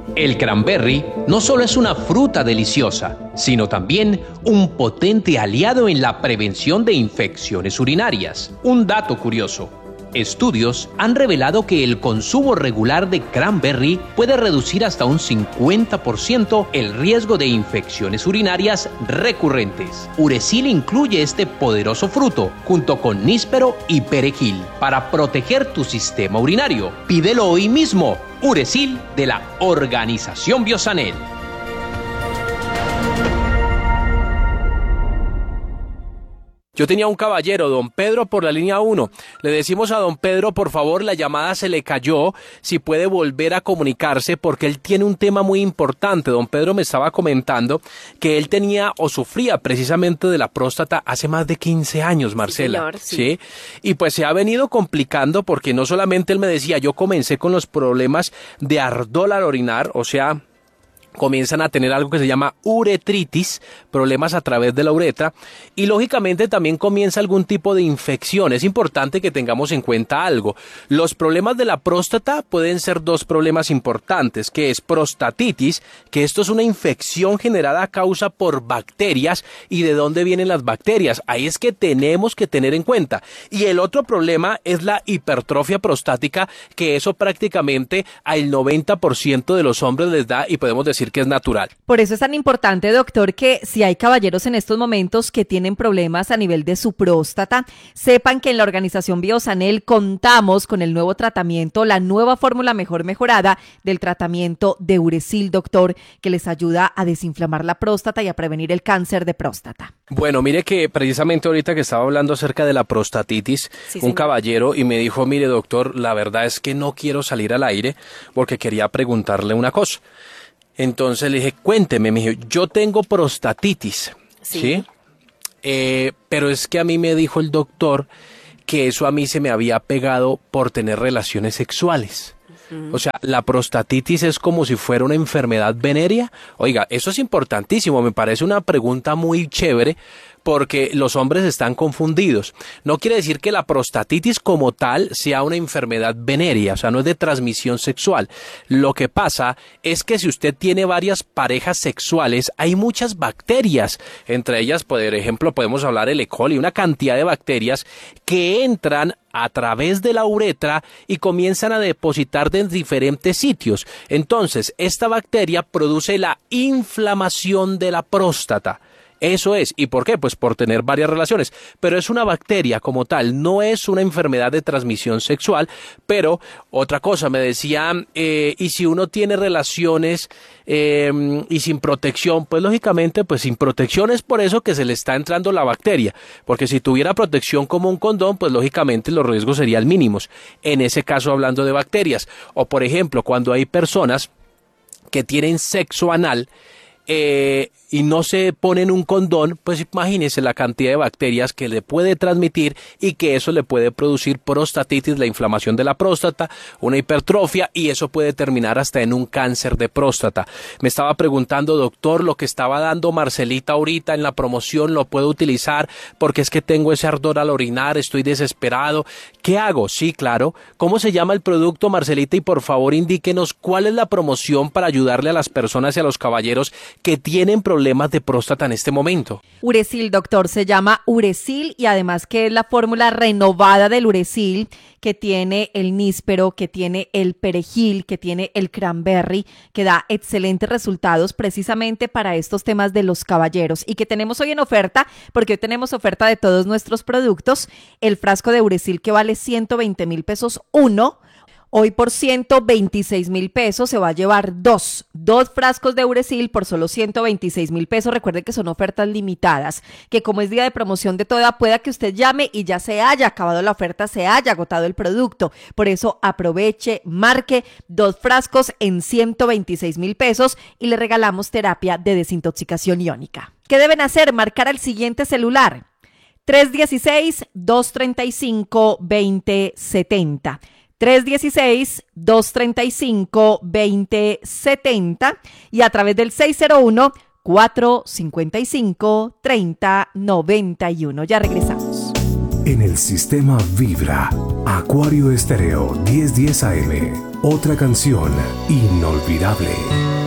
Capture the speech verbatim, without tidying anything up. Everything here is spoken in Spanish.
El cranberry no solo es una fruta deliciosa, sino también un potente aliado en la prevención de infecciones urinarias. Un dato curioso: estudios han revelado que el consumo regular de cranberry puede reducir hasta un cincuenta por ciento el riesgo de infecciones urinarias recurrentes. Uracil incluye este poderoso fruto junto con níspero y perejil para proteger tu sistema urinario. Pídelo hoy mismo. Uracil de la Organización Biosanel. Yo tenía un caballero, don Pedro, por la línea uno. Le decimos a don Pedro, por favor, la llamada se le cayó, si puede volver a comunicarse, porque él tiene un tema muy importante. Don Pedro me estaba comentando que él tenía o sufría precisamente de la próstata hace más de quince años, Marcela. Sí, señor, sí. ¿Sí? Y pues se ha venido complicando porque no solamente él me decía, yo comencé con los problemas de ardor al orinar, o sea, comienzan a tener algo que se llama uretritis, problemas a través de la uretra, y lógicamente también comienza algún tipo de infección. Es importante que tengamos en cuenta algo. Los problemas de la próstata pueden ser dos problemas importantes, que es prostatitis, que esto es una infección generada a causa por bacterias. ¿Y de dónde vienen las bacterias? Ahí es que tenemos que tener en cuenta. Y el otro problema es la hipertrofia prostática, que eso prácticamente al noventa por ciento de los hombres les da, y podemos decir que es natural. Por eso es tan importante, doctor, que si hay caballeros en estos momentos que tienen problemas a nivel de su próstata, sepan que en la Organización Biosanel contamos con el nuevo tratamiento, la nueva fórmula mejor mejorada del tratamiento de Uracil, doctor, que les ayuda a desinflamar la próstata y a prevenir el cáncer de próstata. Bueno, mire que precisamente ahorita que estaba hablando acerca de la prostatitis, Sí, un señor. caballero y me dijo, mire doctor, la verdad es que no quiero salir al aire porque quería preguntarle una cosa. Entonces le dije, cuénteme, me dijo, yo tengo prostatitis, ¿sí? Sí. Eh, pero es que a mí me dijo el doctor que eso a mí se me había pegado por tener relaciones sexuales. O sea, la prostatitis es como si fuera una enfermedad venérea. Oiga, eso es importantísimo, me parece una pregunta muy chévere porque los hombres están confundidos. No quiere decir que la prostatitis como tal sea una enfermedad venérea, o sea, no es de transmisión sexual. Lo que pasa es que si usted tiene varias parejas sexuales, hay muchas bacterias, entre ellas, por ejemplo, podemos hablar el E. coli, una cantidad de bacterias que entran a través de la uretra y comienzan a depositar en diferentes sitios. Entonces, esta bacteria produce la inflamación de la próstata. Eso es. ¿Y por qué? Pues por tener varias relaciones. Pero es una bacteria como tal, no es una enfermedad de transmisión sexual. Pero otra cosa, me decía, eh, y si uno tiene relaciones eh, y sin protección, pues lógicamente, pues sin protección es por eso que se le está entrando la bacteria. Porque si tuviera protección como un condón, pues lógicamente los riesgos serían mínimos. En ese caso, hablando de bacterias. O por ejemplo, cuando hay personas que tienen sexo anal, Eh, y no se ponen un condón, pues imagínense la cantidad de bacterias que le puede transmitir y que eso le puede producir prostatitis, la inflamación de la próstata, una hipertrofia, y eso puede terminar hasta en un cáncer de próstata. Me estaba preguntando, doctor, lo que estaba dando Marcelita ahorita en la promoción, ¿lo puedo utilizar? Porque es que tengo ese ardor al orinar, estoy desesperado. ¿Qué hago? Sí, claro. ¿Cómo se llama el producto, Marcelita? Y por favor indíquenos cuál es la promoción para ayudarle a las personas y a los caballeros que tienen problemas de próstata en este momento. Uracil, doctor, se llama Uracil y además que es la fórmula renovada del Uracil, que tiene el níspero, que tiene el perejil, que tiene el cranberry, que da excelentes resultados precisamente para estos temas de los caballeros y que tenemos hoy en oferta, porque hoy tenemos oferta de todos nuestros productos, el frasco de Uracil que vale ciento veinte mil pesos uno. Hoy por ciento veintiséis mil pesos se va a llevar dos, dos frascos de Uracil por solo ciento veintiséis mil pesos. Recuerden que son ofertas limitadas, que como es día de promoción de toda, pueda que usted llame y ya se haya acabado la oferta, se haya agotado el producto. Por eso aproveche, marque dos frascos en ciento veintiséis mil pesos y le regalamos terapia de desintoxicación iónica. ¿Qué deben hacer? Marcar al siguiente celular, tres uno seis, dos tres cinco, dos cero siete cero. tres uno seis, dos tres cinco, dos cero siete cero y a través del seis cero uno, cuatro cinco cinco, tres cero nueve uno. Ya regresamos. En el sistema Vibra, Acuario Estéreo diez diez A M. Otra canción inolvidable.